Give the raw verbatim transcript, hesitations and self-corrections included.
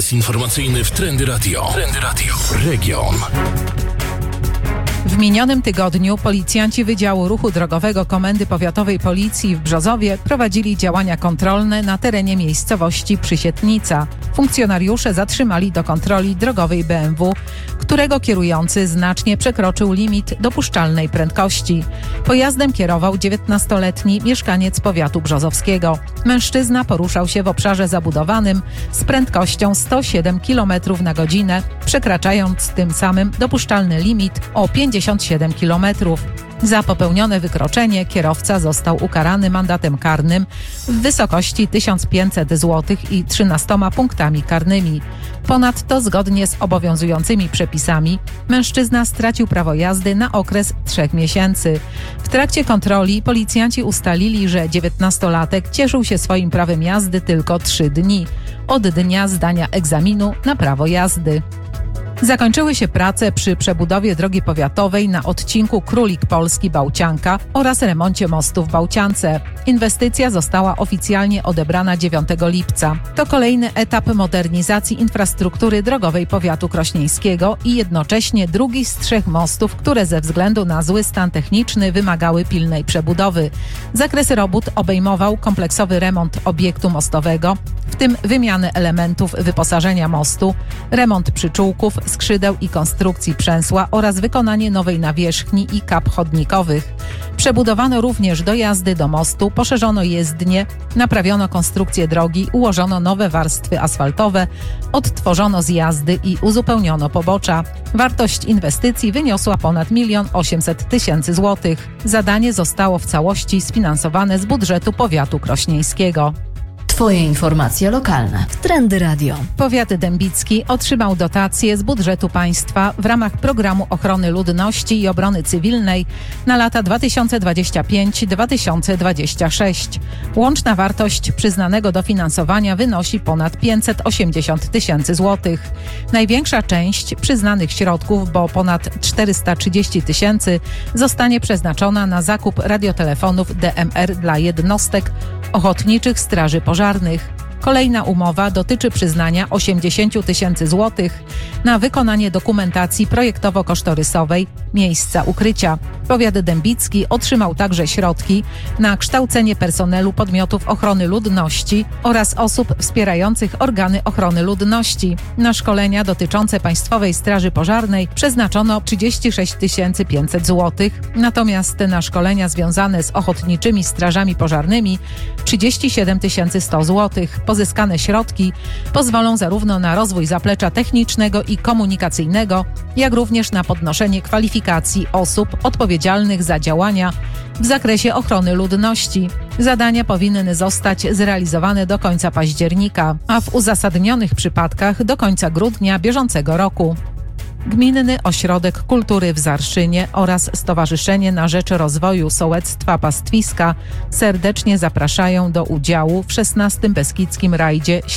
Ekspres informacyjny w Trendy Radio. Trendy Radio. Region. W minionym tygodniu policjanci Wydziału Ruchu Drogowego Komendy Powiatowej Policji w Brzozowie prowadzili działania kontrolne na terenie miejscowości Przysietnica. Funkcjonariusze zatrzymali do kontroli drogowej B M W, którego kierujący znacznie przekroczył limit dopuszczalnej prędkości. Pojazdem kierował dziewiętnastoletni mieszkaniec powiatu brzozowskiego. Mężczyzna poruszał się w obszarze zabudowanym z prędkością sto siedem kilometrów na godzinę, przekraczając tym samym dopuszczalny limit o pięćdziesiąt siedem kilometrów. Za popełnione wykroczenie kierowca został ukarany mandatem karnym w wysokości tysiąc pięćset złotych i trzynastoma punktami karnymi. Ponadto, zgodnie z obowiązującymi przepisami, mężczyzna stracił prawo jazdy na okres trzech miesięcy. W trakcie kontroli policjanci ustalili, że dziewiętnastolatek cieszył się swoim prawem jazdy tylko trzy dni, od dnia zdania egzaminu na prawo jazdy. Zakończyły się prace przy przebudowie drogi powiatowej na odcinku Królik Polski-Bałcianka oraz remoncie mostu w Bałciance. Inwestycja została oficjalnie odebrana dziewiątego lipca. To kolejny etap modernizacji infrastruktury drogowej powiatu krośnieńskiego i jednocześnie drugi z trzech mostów, które ze względu na zły stan techniczny wymagały pilnej przebudowy. Zakres robót obejmował kompleksowy remont obiektu mostowego, w tym wymianę elementów wyposażenia mostu, remont przyczółków, skrzydeł i konstrukcji przęsła oraz wykonanie nowej nawierzchni i kap chodnikowych. Przebudowano również dojazdy do mostu, poszerzono jezdnię, naprawiono konstrukcję drogi, ułożono nowe warstwy asfaltowe, odtworzono zjazdy i uzupełniono pobocza. Wartość inwestycji wyniosła ponad milion osiemset tysięcy złotych. Zadanie zostało w całości sfinansowane z budżetu powiatu krośnieńskiego. Twoje informacje lokalne w Trendy Radio. Powiat dębicki otrzymał dotację z budżetu państwa w ramach Programu Ochrony Ludności i Obrony Cywilnej na lata dwa tysiące dwudziesty piąty do dwa tysiące dwudziestego szóstego. Łączna wartość przyznanego dofinansowania wynosi ponad pięćset osiemdziesiąt tysięcy złotych. Największa część przyznanych środków, bo ponad czterysta trzydzieści tysięcy, zostanie przeznaczona na zakup radiotelefonów D M R dla jednostek ochotniczych straży pożarnych. Kolejna umowa dotyczy przyznania osiemdziesiąt tysięcy złotych na wykonanie dokumentacji projektowo-kosztorysowej miejsca ukrycia. Powiat dębicki otrzymał także środki na kształcenie personelu podmiotów ochrony ludności oraz osób wspierających organy ochrony ludności. Na szkolenia dotyczące Państwowej Straży Pożarnej przeznaczono trzydzieści sześć tysięcy pięćset złotych, natomiast na szkolenia związane z ochotniczymi strażami pożarnymi trzydzieści siedem tysięcy sto złotych. Pozyskane środki pozwolą zarówno na rozwój zaplecza technicznego i komunikacyjnego, jak również na podnoszenie kwalifikacji osób odpowiedzialnych za działania w zakresie ochrony ludności. Zadania powinny zostać zrealizowane do końca października, a w uzasadnionych przypadkach do końca grudnia bieżącego roku. Gminny Ośrodek Kultury w Zarszynie oraz Stowarzyszenie na Rzecz Rozwoju Sołectwa Pastwiska serdecznie zapraszają do udziału w szesnastym Beskidzkim Rajdzie